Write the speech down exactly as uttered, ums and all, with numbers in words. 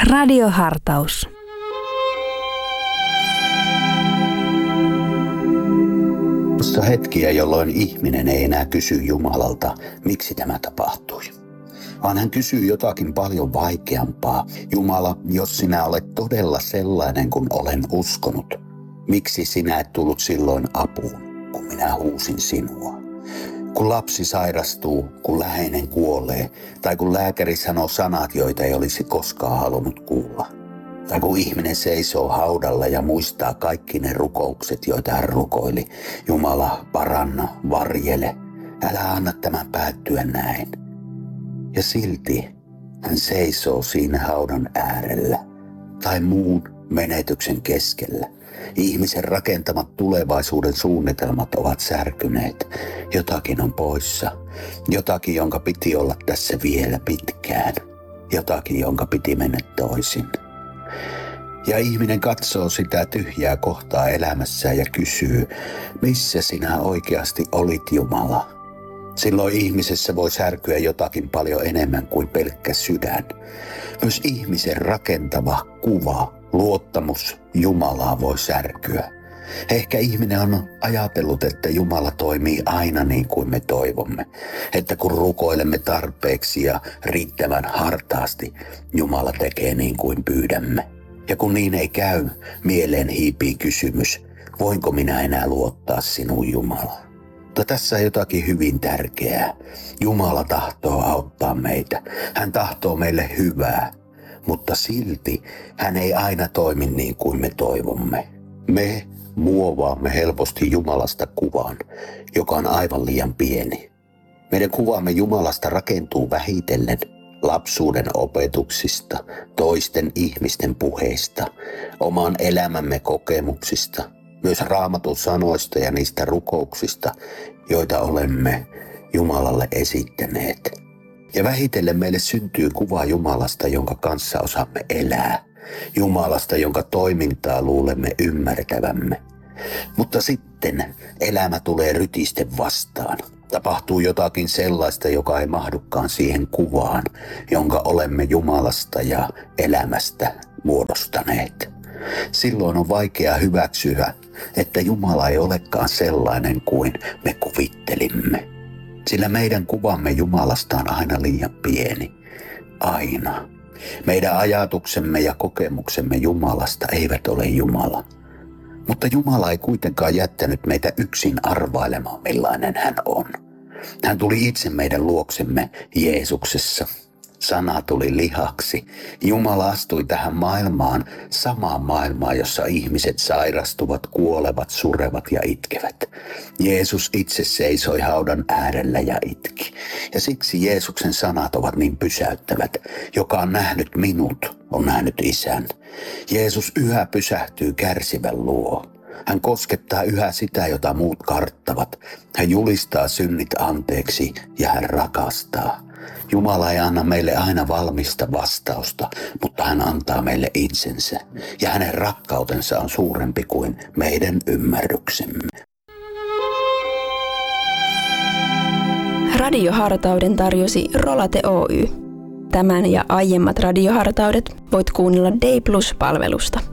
Radiohartaus. On hetkiä, jolloin ihminen ei enää kysy Jumalalta, miksi tämä tapahtui. Vaan hän kysyy jotakin paljon vaikeampaa. Jumala, jos sinä olet todella sellainen kuin olen uskonut, miksi sinä et tullut silloin apuun, kun minä huusin sinua? Kun lapsi sairastuu, kun läheinen kuolee, tai kun lääkäri sanoo sanat, joita ei olisi koskaan halunnut kuulla. Tai kun ihminen seisoo haudalla ja muistaa kaikki ne rukoukset, joita hän rukoili. Jumala, paranna, varjele, älä anna tämän päättyä näin. Ja silti hän seisoo siinä haudan äärellä tai muun menetyksen keskellä. Ihmisen rakentamat tulevaisuuden suunnitelmat ovat särkyneet. Jotakin on poissa. Jotakin, jonka piti olla tässä vielä pitkään. Jotakin, jonka piti mennä toisin. Ja ihminen katsoo sitä tyhjää kohtaa elämässään ja kysyy, missä sinä oikeasti olit, Jumala? Silloin ihmisessä voi särkyä jotakin paljon enemmän kuin pelkkä sydän. Myös ihmisen rakentava kuva, luottamus Jumalaa voi särkyä. Ehkä ihminen on ajatellut, että Jumala toimii aina niin kuin me toivomme. Että kun rukoilemme tarpeeksi ja riittävän hartaasti, Jumala tekee niin kuin pyydämme. Ja kun niin ei käy, mieleen hiipii kysymys, voinko minä enää luottaa sinuun, Jumala? Mutta tässä on jotakin hyvin tärkeää. Jumala tahtoo auttaa meitä. Hän tahtoo meille hyvää, mutta silti hän ei aina toimi niin kuin me toivomme. Me muovaamme helposti Jumalasta kuvan, joka on aivan liian pieni. Meidän kuvamme Jumalasta rakentuu vähitellen lapsuuden opetuksista, toisten ihmisten puheista, oman elämämme kokemuksista, myös Raamatun sanoista ja niistä rukouksista, joita olemme Jumalalle esittäneet. Ja vähitellen meille syntyy kuva Jumalasta, jonka kanssa osaamme elää. Jumalasta, jonka toimintaa luulemme ymmärtävämme. Mutta sitten elämä tulee rytisten vastaan. Tapahtuu jotakin sellaista, joka ei mahdukaan siihen kuvaan, jonka olemme Jumalasta ja elämästä muodostaneet. Silloin on vaikea hyväksyä, että Jumala ei olekaan sellainen kuin me kuvittelimme. Sillä meidän kuvamme Jumalasta on aina liian pieni. Aina. Meidän ajatuksemme ja kokemuksemme Jumalasta eivät ole Jumala. Mutta Jumala ei kuitenkaan jättänyt meitä yksin arvailemaan, millainen hän on. Hän tuli itse meidän luoksemme Jeesuksessa. Sana tuli lihaksi. Jumala astui tähän maailmaan, samaan maailmaan, jossa ihmiset sairastuvat, kuolevat, surevat ja itkevät. Jeesus itse seisoi haudan äärellä ja itki. Ja siksi Jeesuksen sanat ovat niin pysäyttävät. Joka on nähnyt minut, on nähnyt Isän. Jeesus yhä pysähtyy kärsivän luo. Hän koskettaa yhä sitä, jota muut karttavat. Hän julistaa synnit anteeksi ja hän rakastaa. Jumala ei anna meille aina valmista vastausta, mutta hän antaa meille itsensä. Ja hänen rakkautensa on suurempi kuin meidän ymmärryksemme. Radiohartauden tarjosi Rolate Oy. Tämän ja aiemmat radiohartaudet voit kuunnella Day Plus-palvelusta.